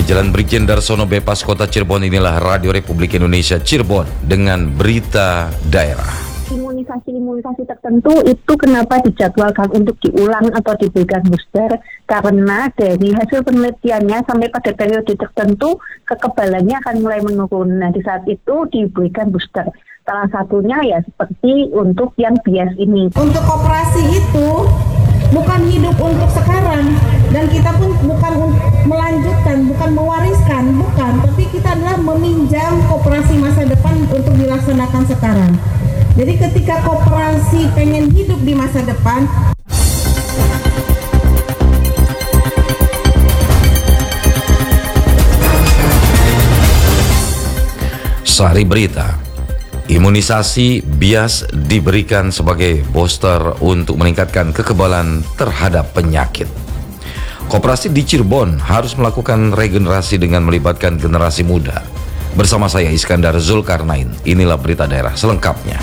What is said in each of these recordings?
Jalan Brigjen Darsono Bypass Kota Cirebon, inilah Radio Republik Indonesia Cirebon dengan berita daerah. Imunisasi tertentu itu kenapa dijadwalkan untuk diulang atau diberikan booster? Karena dari hasil penelitiannya sampai pada periode tertentu kekebalannya akan mulai menurun. Nah, di saat itu diberikan booster. Salah satunya ya seperti untuk yang bias ini. Untuk koperasi itu bukan hidup untuk sekarang, dan kita pun bukan melanjutkan, bukan mewariskan, bukan, tapi kita adalah meminjam koperasi masa depan untuk dilaksanakan sekarang. Jadi ketika koperasi pengen hidup di masa depan, Sehari berita. Imunisasi bias diberikan sebagai booster untuk meningkatkan kekebalan terhadap penyakit. Koperasi di Cirebon harus melakukan regenerasi dengan melibatkan generasi muda. Bersama saya Iskandar Zulkarnain, inilah berita daerah selengkapnya.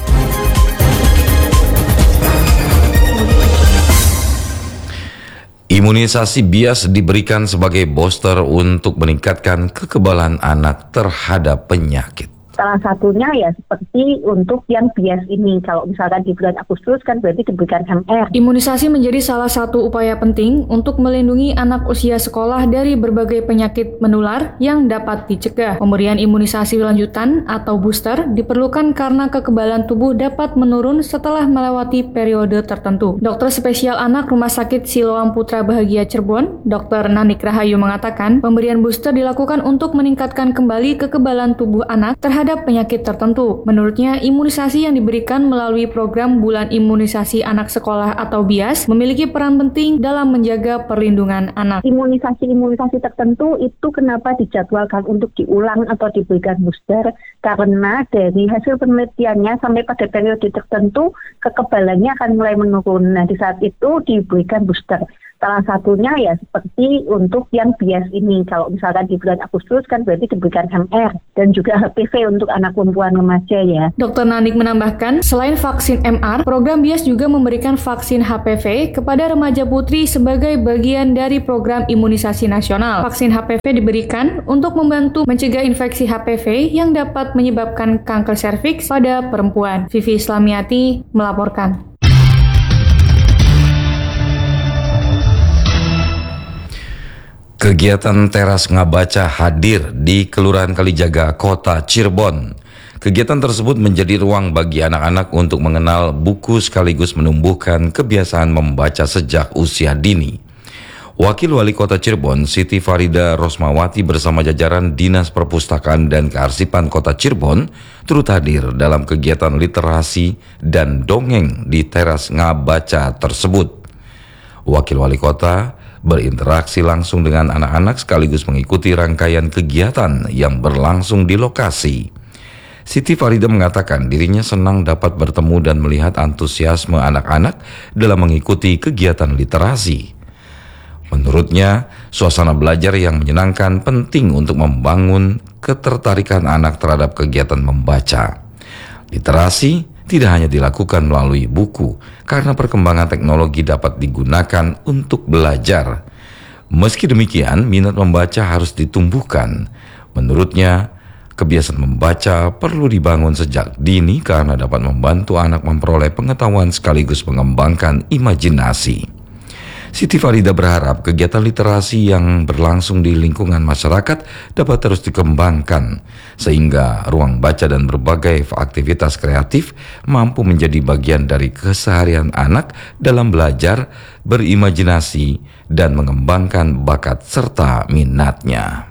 Imunisasi bias diberikan sebagai booster untuk meningkatkan kekebalan anak terhadap penyakit. Salah satunya ya seperti untuk yang bias ini. Kalau misalkan di bulan Agustus kan berarti diberikan MR. Imunisasi menjadi salah satu upaya penting untuk melindungi anak usia sekolah dari berbagai penyakit menular yang dapat dicegah. Pemberian imunisasi lanjutan atau booster diperlukan karena kekebalan tubuh dapat menurun setelah melewati periode tertentu. Dokter spesial anak Rumah Sakit Siloam Putra Bahagia Cirebon, Dr. Nanik Rahayu mengatakan, pemberian booster dilakukan untuk meningkatkan kembali kekebalan tubuh anak terhadap penyakit tertentu. Menurutnya, imunisasi yang diberikan melalui program Bulan Imunisasi Anak Sekolah atau BIAS memiliki peran penting dalam menjaga perlindungan anak. Imunisasi tertentu itu kenapa dijadwalkan untuk diulang atau diberikan booster? Karena dari hasil penelitiannya sampai pada periode tertentu kekebalannya akan mulai menurun. Nah, di saat itu diberikan booster. Salah satunya ya seperti untuk yang bias ini. Kalau misalkan di bulan Agustus kan berarti diberikan MR dan juga HPV untuk anak perempuan remaja ya. Dr. Nanik menambahkan, selain vaksin MR, program bias juga memberikan vaksin HPV kepada remaja putri sebagai bagian dari program imunisasi nasional. Vaksin HPV diberikan untuk membantu mencegah infeksi HPV yang dapat menyebabkan kanker serviks pada perempuan. Vivi Islamiati melaporkan. Kegiatan teras ngabaca hadir di Kelurahan Kalijaga, Kota Cirebon. Kegiatan tersebut menjadi ruang bagi anak-anak untuk mengenal buku sekaligus menumbuhkan kebiasaan membaca sejak usia dini. Wakil Wali Kota Cirebon, Siti Farida Rosmawati bersama jajaran Dinas Perpustakaan dan Kearsipan Kota Cirebon turut hadir dalam kegiatan literasi dan dongeng di teras ngabaca tersebut. Wakil Wali Kota berinteraksi langsung dengan anak-anak sekaligus mengikuti rangkaian kegiatan yang berlangsung di lokasi. Siti Farida mengatakan dirinya senang dapat bertemu dan melihat antusiasme anak-anak dalam mengikuti kegiatan literasi. Menurutnya, suasana belajar yang menyenangkan penting untuk membangun ketertarikan anak terhadap kegiatan membaca. Literasi tidak hanya dilakukan melalui buku, karena perkembangan teknologi dapat digunakan untuk belajar. Meski demikian, minat membaca harus ditumbuhkan. Menurutnya, kebiasaan membaca perlu dibangun sejak dini karena dapat membantu anak memperoleh pengetahuan sekaligus mengembangkan imajinasi. Siti Farida berharap kegiatan literasi yang berlangsung di lingkungan masyarakat dapat terus dikembangkan, sehingga ruang baca dan berbagai aktivitas kreatif mampu menjadi bagian dari keseharian anak dalam belajar, berimajinasi, dan mengembangkan bakat serta minatnya.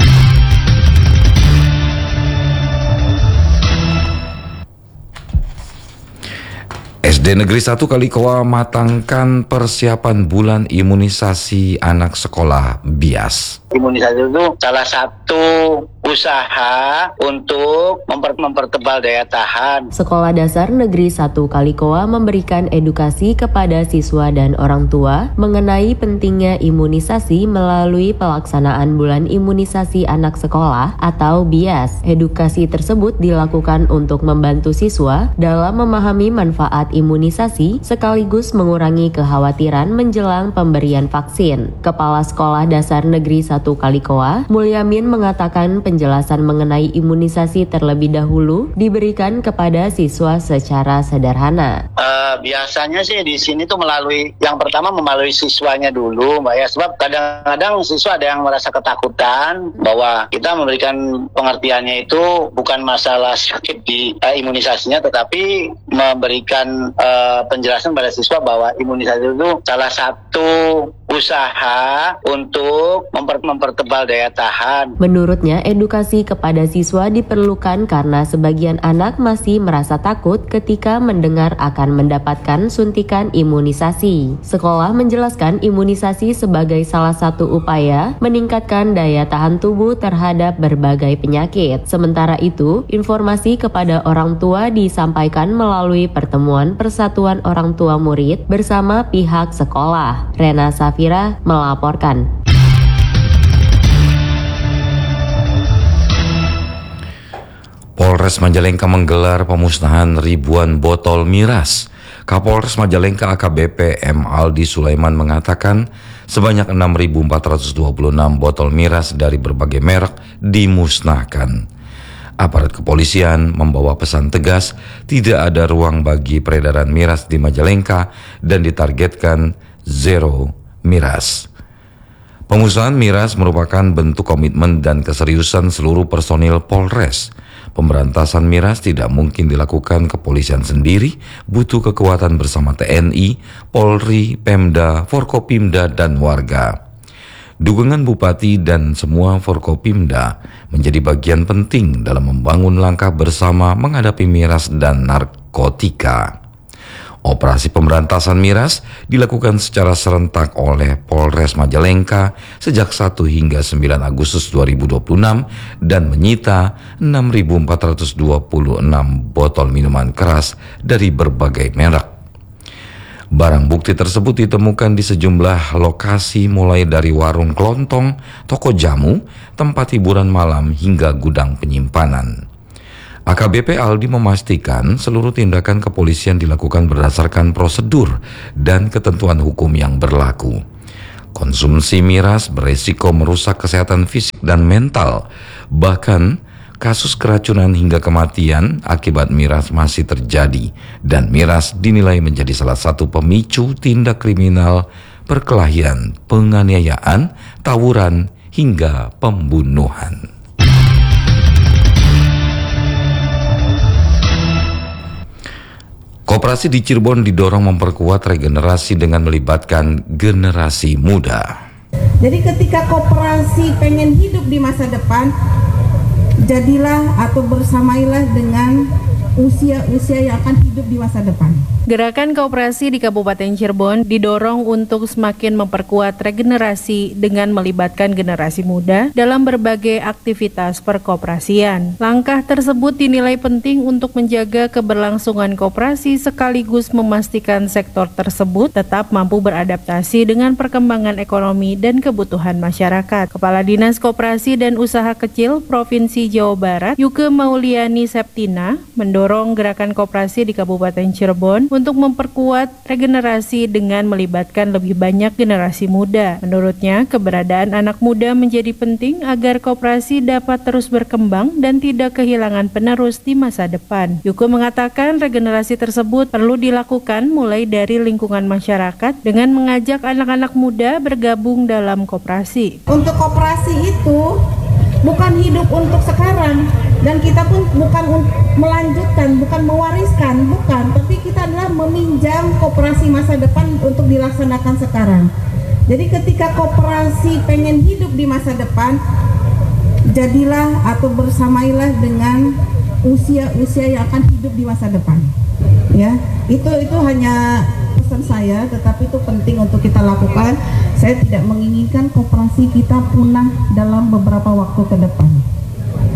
SD Negeri 1 Kalikoa matangkan persiapan bulan imunisasi anak sekolah BIAS. Imunisasi itu salah satu usaha untuk mempertebal daya tahan. Sekolah Dasar Negeri 1 Kalikoa memberikan edukasi kepada siswa dan orang tua mengenai pentingnya imunisasi melalui pelaksanaan Bulan Imunisasi Anak Sekolah atau BIAS. Edukasi tersebut dilakukan untuk membantu siswa dalam memahami manfaat imunisasi sekaligus mengurangi kekhawatiran menjelang pemberian vaksin. Kepala Sekolah Dasar Negeri 1 Kalikoa, Mulyamin mengatakan penjelasan mengenai imunisasi terlebih dahulu diberikan kepada siswa secara sederhana. Biasanya sih di sini tuh yang pertama melalui siswanya dulu, Mbak ya, sebab kadang-kadang siswa ada yang merasa ketakutan bahwa kita memberikan pengertiannya itu bukan masalah sakit di imunisasinya, tetapi memberikan penjelasan pada siswa bahwa imunisasi itu salah satu usaha untuk mempertebal daya tahan. Menurutnya, edukasi kepada siswa diperlukan karena sebagian anak masih merasa takut ketika mendengar akan mendapatkan suntikan imunisasi. Sekolah menjelaskan imunisasi sebagai salah satu upaya meningkatkan daya tahan tubuh terhadap berbagai penyakit. Sementara itu, informasi kepada orang tua disampaikan melalui pertemuan Persatuan Orang Tua Murid bersama pihak sekolah. Rena Safira melaporkan. Polres Majalengka menggelar pemusnahan ribuan botol miras. Kapolres Majalengka AKBP M. Aldi Sulaiman mengatakan sebanyak 6.426 botol miras dari berbagai merek dimusnahkan. Aparat kepolisian membawa pesan tegas tidak ada ruang bagi peredaran miras di Majalengka dan ditargetkan zero miras. Pemusnahan miras merupakan bentuk komitmen dan keseriusan seluruh personil Polres. Pemberantasan miras tidak mungkin dilakukan kepolisian sendiri, butuh kekuatan bersama TNI, Polri, Pemda, Forkopimda, dan warga. Dukungan Bupati dan semua Forkopimda menjadi bagian penting dalam membangun langkah bersama menghadapi miras dan narkotika. Operasi pemberantasan miras dilakukan secara serentak oleh Polres Majalengka sejak 1 hingga 9 Agustus 2026 dan menyita 6.426 botol minuman keras dari berbagai merek. Barang bukti tersebut ditemukan di sejumlah lokasi mulai dari warung kelontong, toko jamu, tempat hiburan malam hingga gudang penyimpanan. AKBP Aldi memastikan seluruh tindakan kepolisian dilakukan berdasarkan prosedur dan ketentuan hukum yang berlaku. Konsumsi miras beresiko merusak kesehatan fisik dan mental. Bahkan kasus keracunan hingga kematian akibat miras masih terjadi dan miras dinilai menjadi salah satu pemicu tindak kriminal, perkelahian, penganiayaan, tawuran hingga pembunuhan. Koperasi di Cirebon didorong memperkuat regenerasi dengan melibatkan generasi muda. Jadi ketika koperasi pengen hidup di masa depan, jadilah atau bersamailah dengan usia-usia yang akan hidup di masa depan. Gerakan koperasi di Kabupaten Cirebon didorong untuk semakin memperkuat regenerasi dengan melibatkan generasi muda dalam berbagai aktivitas perkoperasian. Langkah tersebut dinilai penting untuk menjaga keberlangsungan koperasi sekaligus memastikan sektor tersebut tetap mampu beradaptasi dengan perkembangan ekonomi dan kebutuhan masyarakat. Kepala Dinas Koperasi dan Usaha Kecil Provinsi Jawa Barat, Yuke Mauliani Septina, mendorong gerakan koperasi di Kabupaten Cirebon untuk memperkuat regenerasi dengan melibatkan lebih banyak generasi muda. Menurutnya, keberadaan anak muda menjadi penting agar koperasi dapat terus berkembang dan tidak kehilangan penerus di masa depan. Yuko mengatakan regenerasi tersebut perlu dilakukan mulai dari lingkungan masyarakat dengan mengajak anak-anak muda bergabung dalam koperasi. Untuk koperasi itu bukan hidup untuk sekarang, dan kita pun bukan melanjutkan, bukan mewariskan, bukan, tapi kita adalah meminjam koperasi masa depan untuk dilaksanakan sekarang. Jadi ketika koperasi pengen hidup di masa depan, jadilah atau bersamailah dengan usia-usia yang akan hidup di masa depan. Ya, itu hanya pesan saya, tetapi itu penting untuk kita lakukan. Saya tidak menginginkan koperasi kita punah dalam beberapa waktu ke depan.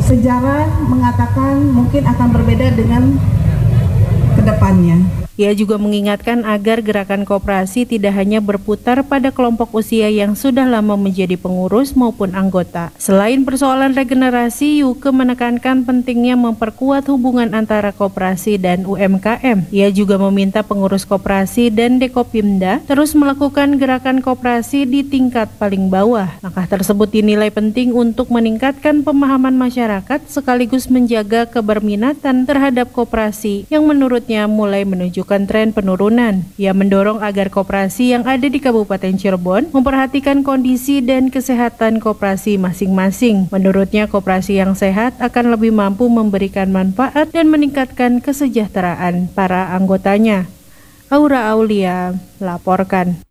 sejarah mengatakan mungkin akan berbeda dengan kedepannya. Ia juga mengingatkan agar gerakan koperasi tidak hanya berputar pada kelompok usia yang sudah lama menjadi pengurus maupun anggota. Selain persoalan regenerasi, Yuke menekankan pentingnya memperkuat hubungan antara koperasi dan UMKM. Ia juga meminta pengurus koperasi dan Dekopimda terus melakukan gerakan koperasi di tingkat paling bawah. Langkah tersebut dinilai penting untuk meningkatkan pemahaman masyarakat sekaligus menjaga keberminatan terhadap koperasi yang menurutnya mulai menunjukkan tren penurunan. Ia mendorong agar koperasi yang ada di Kabupaten Cirebon memperhatikan kondisi dan kesehatan koperasi masing-masing. Menurutnya, koperasi yang sehat akan lebih mampu memberikan manfaat dan meningkatkan kesejahteraan para anggotanya. Aura Aulia laporkan.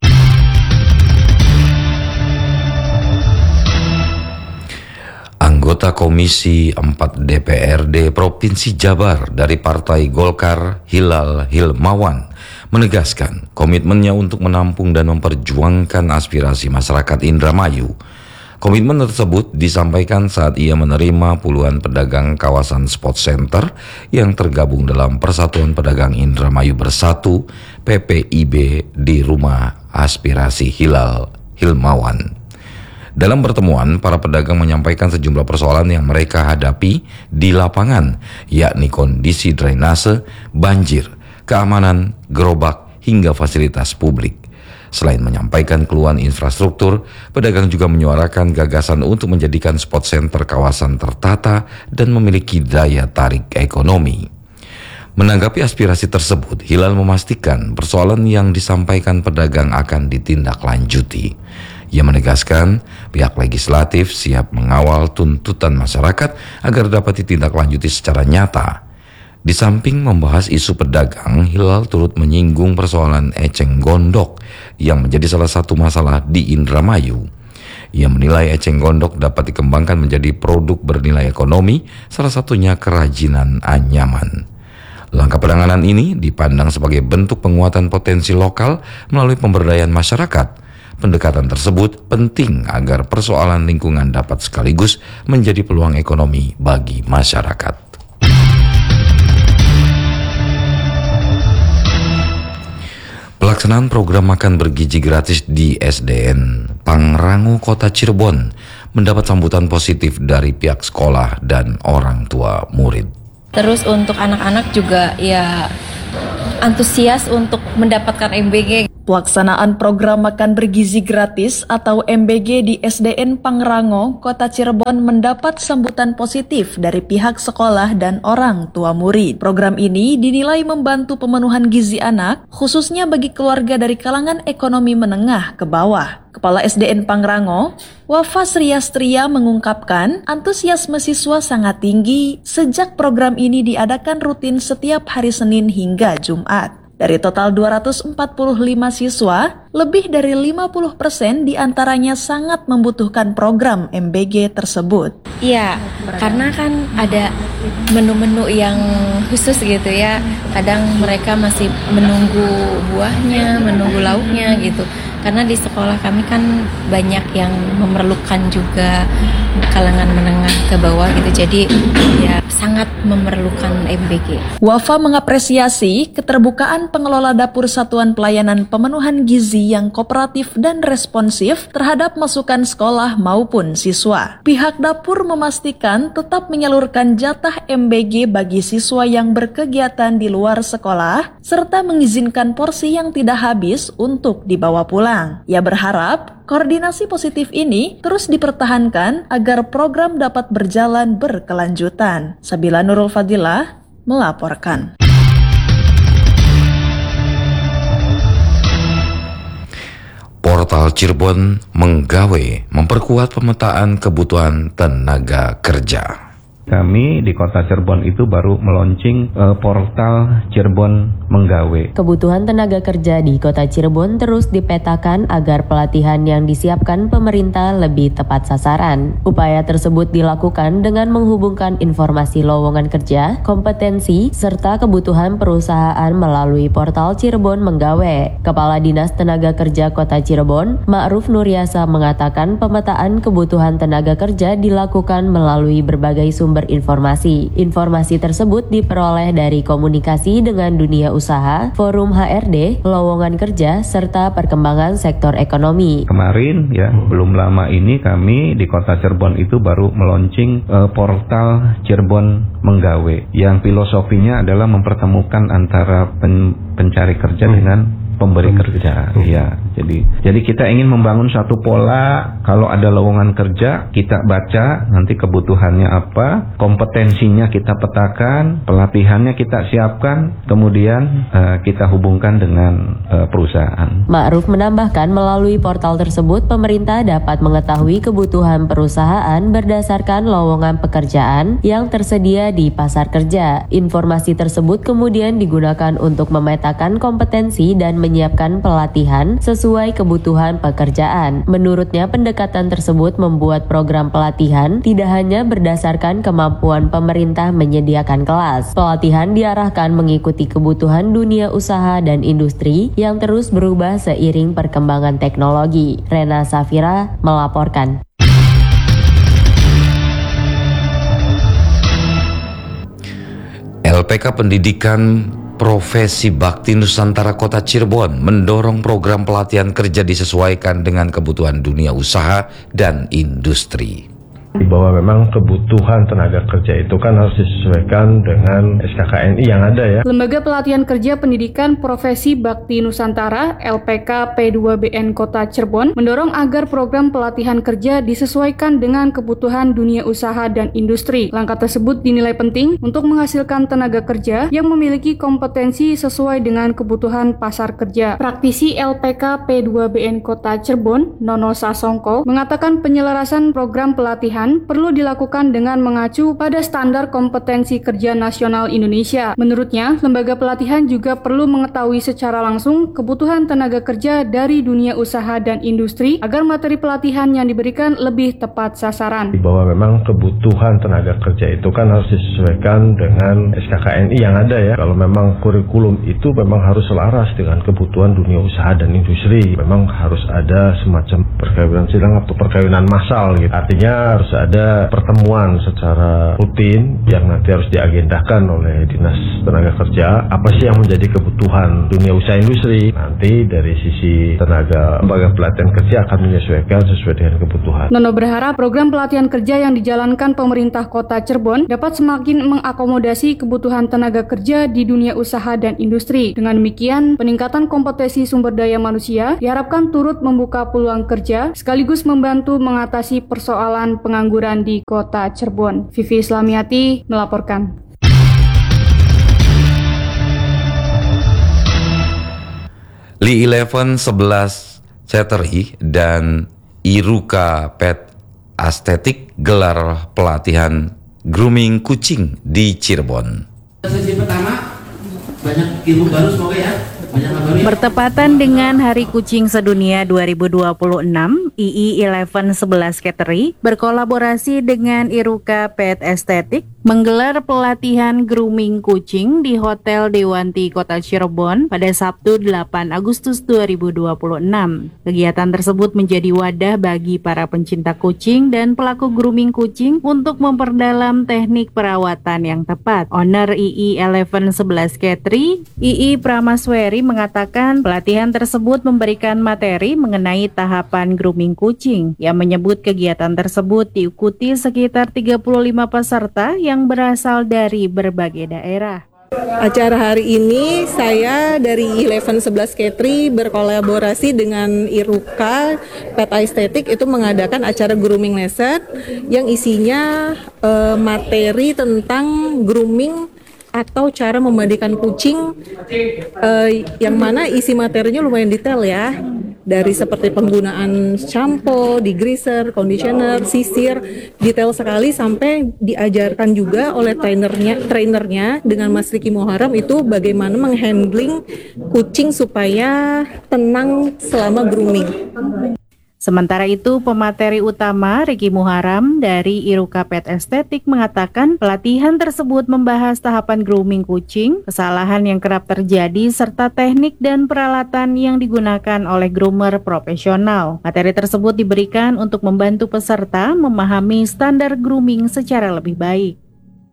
Anggota Komisi 4 DPRD Provinsi Jabar dari Partai Golkar, Hilal Hilmawan, menegaskan komitmennya untuk menampung dan memperjuangkan aspirasi masyarakat Indramayu. Komitmen tersebut disampaikan saat ia menerima puluhan pedagang kawasan Sport Center yang tergabung dalam Persatuan Pedagang Indramayu Bersatu PPIB di Rumah Aspirasi Hilal Hilmawan. Dalam pertemuan, para pedagang menyampaikan sejumlah persoalan yang mereka hadapi di lapangan, yakni kondisi drainase, banjir, keamanan, gerobak, hingga fasilitas publik. Selain menyampaikan keluhan infrastruktur, pedagang juga menyuarakan gagasan untuk menjadikan spot center kawasan tertata dan memiliki daya tarik ekonomi. Menanggapi aspirasi tersebut, Hilal memastikan persoalan yang disampaikan pedagang akan ditindaklanjuti. Ia menegaskan pihak legislatif siap mengawal tuntutan masyarakat agar dapat ditindaklanjuti secara nyata. Di samping membahas isu pedagang, Hilal turut menyinggung persoalan eceng gondok yang menjadi salah satu masalah di Indramayu. Ia menilai eceng gondok dapat dikembangkan menjadi produk bernilai ekonomi, salah satunya kerajinan anyaman. Langkah penanganan ini dipandang sebagai bentuk penguatan potensi lokal melalui pemberdayaan masyarakat. Pendekatan tersebut penting agar persoalan lingkungan dapat sekaligus menjadi peluang ekonomi bagi masyarakat. Pelaksanaan program makan bergizi gratis di SDN Pangrango Kota Cirebon mendapat sambutan positif dari pihak sekolah dan orang tua murid. Terus untuk anak-anak juga ya antusias untuk mendapatkan MBG. Pelaksanaan program makan bergizi gratis atau MBG di SDN Pangrango, Kota Cirebon mendapat sambutan positif dari pihak sekolah dan orang tua murid. Program ini dinilai membantu pemenuhan gizi anak, khususnya bagi keluarga dari kalangan ekonomi menengah ke bawah. Kepala SDN Pangrango, Wafa Sriastria mengungkapkan antusiasme siswa sangat tinggi sejak program ini diadakan rutin setiap hari Senin hingga Jumat. Dari total 245 siswa, lebih dari 50% diantaranya sangat membutuhkan program MBG tersebut. Iya, karena kan ada menu-menu yang khusus gitu ya. Kadang mereka masih menunggu buahnya, menunggu lauknya gitu. Karena di sekolah kami kan banyak yang memerlukan juga kalangan menengah ke bawah gitu. Jadi ya sangat memerlukan MBG. Wafa mengapresiasi keterbukaan pengelola dapur Satuan Pelayanan Pemenuhan Gizi yang kooperatif dan responsif terhadap masukan sekolah maupun siswa. Pihak dapur memastikan tetap menyalurkan jatah MBG bagi siswa yang berkegiatan di luar sekolah, serta mengizinkan porsi yang tidak habis untuk dibawa pulang. Ia berharap koordinasi positif ini terus dipertahankan agar program dapat berjalan berkelanjutan. Sabila Nurul Fadilah melaporkan. Portal Cirebon menggawe memperkuat pemetaan kebutuhan tenaga kerja. Kami di Kota Cirebon itu baru meluncing portal Cirebon Menggawe. Kebutuhan tenaga kerja di Kota Cirebon terus dipetakan agar pelatihan yang disiapkan pemerintah lebih tepat sasaran. Upaya tersebut dilakukan dengan menghubungkan informasi lowongan kerja, kompetensi, serta kebutuhan perusahaan melalui portal Cirebon Menggawe. Kepala Dinas Tenaga Kerja Kota Cirebon, Ma'ruf Nuryasa mengatakan pemetaan kebutuhan tenaga kerja dilakukan melalui berbagai sumber sumber informasi. Informasi tersebut diperoleh dari komunikasi dengan dunia usaha, forum HRD, lowongan kerja, serta perkembangan sektor ekonomi. Kemarin ya, belum lama ini kami di Kota Cirebon itu baru meluncing portal Cirebon Menggawe yang filosofinya adalah mempertemukan antara pencari kerja dengan pemberi kerja. Ya, jadi kita ingin membangun satu pola. Kalau ada lowongan kerja, kita baca nanti kebutuhannya apa, kompetensinya kita petakan, pelatihannya kita siapkan, kemudian kita hubungkan dengan perusahaan. Ma'ruf menambahkan, melalui portal tersebut pemerintah dapat mengetahui kebutuhan perusahaan berdasarkan lowongan pekerjaan yang tersedia di pasar kerja. Informasi tersebut kemudian digunakan untuk memetakan kompetensi dan menyiapkan pelatihan sesuai kebutuhan pekerjaan. Menurutnya, pendekatan tersebut membuat program pelatihan tidak hanya berdasarkan kemampuan pemerintah menyediakan kelas. Pelatihan diarahkan mengikuti kebutuhan dunia usaha dan industri yang terus berubah seiring perkembangan teknologi. Rena Safira melaporkan. LPK Pendidikan Profesi Bakti Nusantara Kota Cirebon mendorong program pelatihan kerja disesuaikan dengan kebutuhan dunia usaha dan industri. Bahwa memang kebutuhan tenaga kerja itu kan harus disesuaikan dengan SKKNI yang ada ya. Lembaga Pelatihan Kerja Pendidikan Profesi Bakti Nusantara LPK P2BN Kota Cirebon mendorong agar program pelatihan kerja disesuaikan dengan kebutuhan dunia usaha dan industri. Langkah tersebut dinilai penting untuk menghasilkan tenaga kerja yang memiliki kompetensi sesuai dengan kebutuhan pasar kerja. Praktisi LPK P2BN Kota Cirebon, Nono Sasongko, mengatakan penyelarasan program pelatihan perlu dilakukan dengan mengacu pada standar kompetensi kerja nasional Indonesia. Menurutnya, lembaga pelatihan juga perlu mengetahui secara langsung kebutuhan tenaga kerja dari dunia usaha dan industri agar materi pelatihan yang diberikan lebih tepat sasaran. Bahwa memang kebutuhan tenaga kerja itu kan harus disesuaikan dengan SKKNI yang ada ya. Kalau memang kurikulum itu memang harus selaras dengan kebutuhan dunia usaha dan industri. Memang harus ada semacam perkawinan sidang atau perkawinan massal gitu. Artinya harus ada pertemuan secara rutin yang nanti harus diagendakan oleh Dinas Tenaga Kerja. Apa sih yang menjadi kebutuhan dunia usaha industri? Nanti dari sisi tenaga lembaga pelatihan kerja akan menyesuaikan sesuai dengan kebutuhan. Nono berharap program pelatihan kerja yang dijalankan pemerintah Kota Cirebon dapat semakin mengakomodasi kebutuhan tenaga kerja di dunia usaha dan industri. Dengan demikian, peningkatan kompetensi sumber daya manusia diharapkan turut membuka peluang kerja sekaligus membantu mengatasi persoalan pengangguran di Kota Cirebon. Vivi Islamiati melaporkan. Li 11 Ceteri dan Iruka Pet Aesthetic gelar pelatihan grooming kucing di Cirebon. Sesi pertama banyak ilmu baru semoga ya. Bertepatan dengan Hari Kucing Sedunia 2026, II 11 Catering berkolaborasi dengan Iruka Pet Aesthetic menggelar pelatihan grooming kucing di Hotel Dewanti Kota Cirebon pada Sabtu 8 Agustus 2026. Kegiatan tersebut menjadi wadah bagi para pencinta kucing dan pelaku grooming kucing untuk memperdalam teknik perawatan yang tepat. Owner II 11 Catering, II Pramasweri mengatakan pelatihan tersebut memberikan materi mengenai tahapan grooming kucing. Yang menyebut kegiatan tersebut diikuti sekitar 35 peserta yang berasal dari berbagai daerah. Acara hari ini saya dari 11 Catering berkolaborasi dengan Iruka Pet Aesthetic itu mengadakan acara grooming lesson yang isinya materi tentang grooming atau cara memandikan kucing, yang mana isi materinya lumayan detail ya, dari seperti penggunaan shampoo, degreaser, conditioner, sisir, detail sekali, sampai diajarkan juga oleh trainernya dengan Mas Riki Muharam itu bagaimana menghandling kucing supaya tenang selama grooming. Sementara itu, pemateri utama Riki Muharam dari Iruka Pet Aesthetic mengatakan pelatihan tersebut membahas tahapan grooming kucing, kesalahan yang kerap terjadi, serta teknik dan peralatan yang digunakan oleh groomer profesional. Materi tersebut diberikan untuk membantu peserta memahami standar grooming secara lebih baik.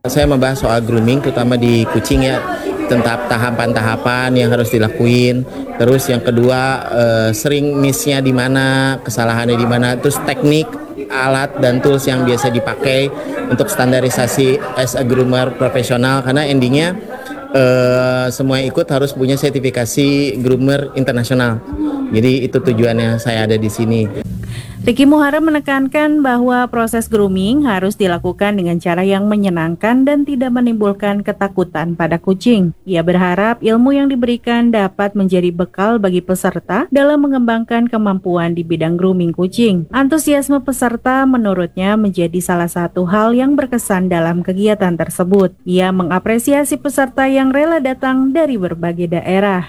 Saya membahas soal grooming terutama di kucing ya, tentang tahapan-tahapan yang harus dilakuin. Terus yang kedua sering miss-nya di mana, kesalahannya di mana, terus teknik, alat dan tools yang biasa dipakai untuk standarisasi as a groomer profesional, karena endingnya semua yang ikut harus punya sertifikasi groomer internasional. Jadi itu tujuannya saya ada di sini. Ricky Muharrem menekankan bahwa proses grooming harus dilakukan dengan cara yang menyenangkan dan tidak menimbulkan ketakutan pada kucing. Ia berharap ilmu yang diberikan dapat menjadi bekal bagi peserta dalam mengembangkan kemampuan di bidang grooming kucing. Antusiasme peserta menurutnya menjadi salah satu hal yang berkesan dalam kegiatan tersebut. Ia mengapresiasi peserta yang rela datang dari berbagai daerah.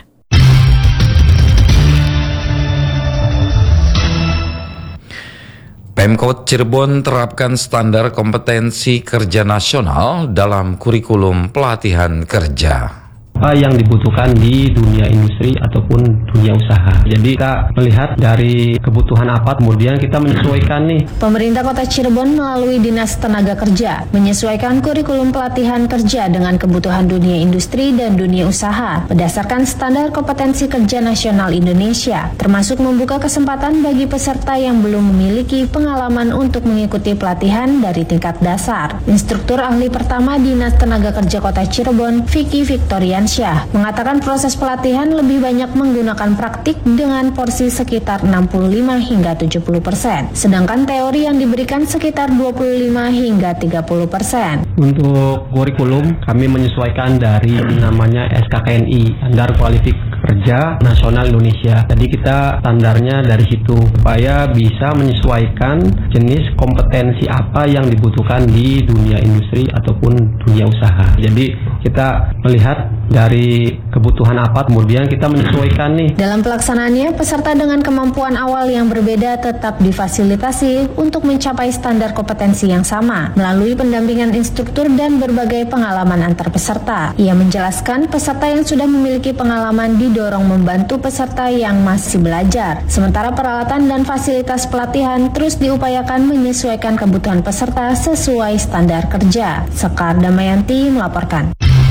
Pemkot Cirebon terapkan standar kompetensi kerja nasional dalam kurikulum pelatihan kerja. Apa yang dibutuhkan di dunia industri ataupun dunia usaha. Jadi kita melihat dari kebutuhan apa, kemudian kita menyesuaikan nih. Pemerintah Kota Cirebon melalui Dinas Tenaga Kerja menyesuaikan kurikulum pelatihan kerja dengan kebutuhan dunia industri dan dunia usaha berdasarkan standar kompetensi kerja nasional Indonesia, termasuk membuka kesempatan bagi peserta yang belum memiliki pengalaman untuk mengikuti pelatihan dari tingkat dasar. Instruktur ahli pertama Dinas Tenaga Kerja Kota Cirebon, Vicky Victorian mengatakan proses pelatihan lebih banyak menggunakan praktik dengan porsi sekitar 65 hingga 70%, sedangkan teori yang diberikan sekitar 25 hingga 30%. Untuk kurikulum kami menyesuaikan dari namanya SKKNI, Standar Kualifikasi Kerja Nasional Indonesia. Jadi kita standarnya dari situ supaya bisa menyesuaikan jenis kompetensi apa yang dibutuhkan di dunia industri ataupun dunia usaha. Jadi kita melihat dari kebutuhan apa, kemudian kita menyesuaikan nih. Dalam pelaksanaannya, peserta dengan kemampuan awal yang berbeda tetap difasilitasi untuk mencapai standar kompetensi yang sama melalui pendampingan instruktur dan berbagai pengalaman antar peserta. Ia menjelaskan peserta yang sudah memiliki pengalaman didorong membantu peserta yang masih belajar. Sementara peralatan dan fasilitas pelatihan terus diupayakan menyesuaikan kebutuhan peserta sesuai standar kerja. Sekar Damayanti melaporkan.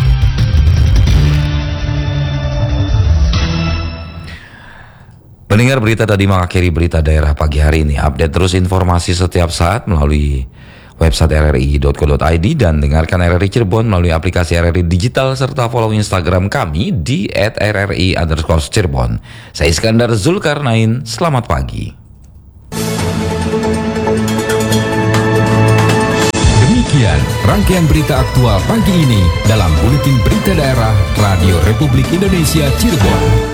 Pendengar berita tadi mengakhiri berita daerah pagi hari ini. Update terus informasi setiap saat melalui website rri.co.id dan dengarkan RRI Cirebon melalui aplikasi RRI Digital serta follow Instagram kami di @rri_Cirebon. Saya Iskandar Zulkarnain, selamat pagi. Demikian rangkaian berita aktual pagi ini dalam Buletin Berita Daerah Radio Republik Indonesia Cirebon.